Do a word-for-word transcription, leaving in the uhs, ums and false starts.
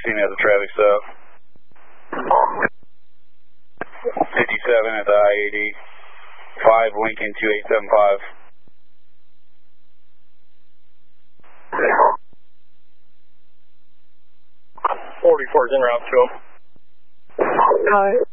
sixteen at the traffic stop. fifty-seven at the I eighty. five Lincoln two eight seven five. forty-four is en route to him. Alright.